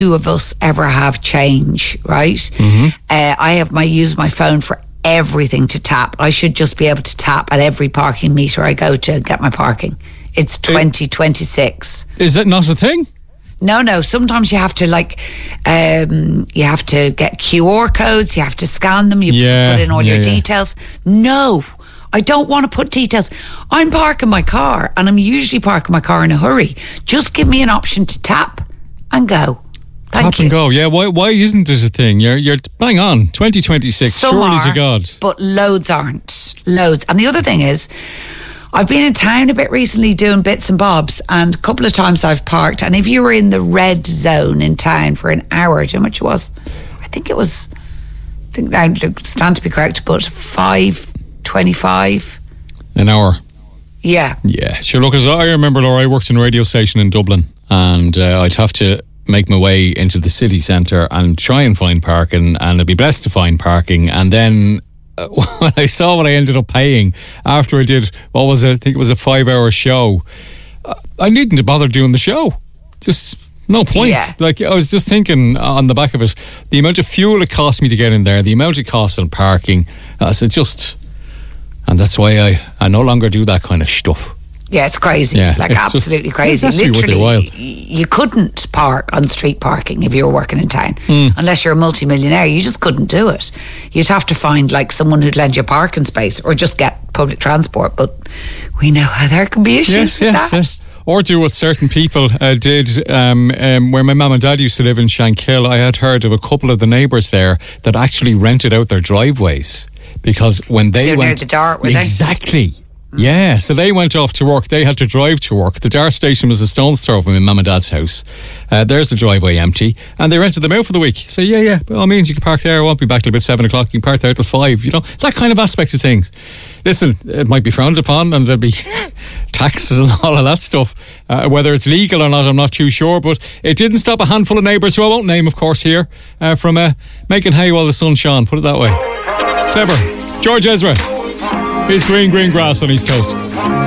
of us ever have change, right? I use my phone for everything to tap. I should just be able to tap at every parking meter I go to and get my parking. It's 2026. Is that not a thing? No. Sometimes you have to you have to get QR codes. You have to scan them. You put in all your details. No, I don't want to put details. I'm parking my car, and I'm usually parking my car in a hurry. Just give me an option to tap and go. Thank you. And go. Yeah. Why isn't it a thing? You're bang on. 2026. Some surely are, to God. but loads aren't. Loads. And the other thing is, I've been in town a bit recently doing bits and bobs, and a couple of times I've parked, and if you were in the red zone in town for an hour, do you know how much it was? I think I stand to be correct, but $5.25 an hour. Yeah. Sure, look, as I remember, Laura, I worked in a radio station in Dublin, and I'd have to make my way into the city centre and try and find parking, and I'd be blessed to find parking, and then when I saw what I ended up paying after I did I think it was a 5-hour show, I needn't bother doing the show. Just no point. Yeah. Like, I was just thinking on the back of it, the amount of fuel it cost me to get in there, the amount it costs on parking, and that's why I no longer do that kind of stuff. Yeah, it's crazy. Yeah, like, it's absolutely just, crazy. It has to be worth your while. You couldn't park on street parking if you were working in town. Unless you're a multi-millionaire, you just couldn't do it. You'd have to find like someone who'd lend you a parking space, or just get public transport. But we know how there can be issues with that. Yes. Or do what certain people did where my mum and dad used to live in Shankill. I had heard of a couple of the neighbours there that actually rented out their driveways, because when they went near the dart, were they? Exactly. Yeah, so they went off to work. They had to drive to work. The Dart station was a stone's throw from my mum and dad's house. There's the driveway empty, and they rented them out for the week. So yeah, by all means, you can park there. I won't be back till about 7 o'clock. You can park there till 5. You know, that kind of aspect of things. Listen, it might be frowned upon, and there'll be taxes and all of that stuff. Whether it's legal or not, I'm not too sure. But it didn't stop a handful of neighbours, who I won't name, of course, here, from making hay while the sun shone. Put it that way. Clever. George Ezra. His green grass on East Coast.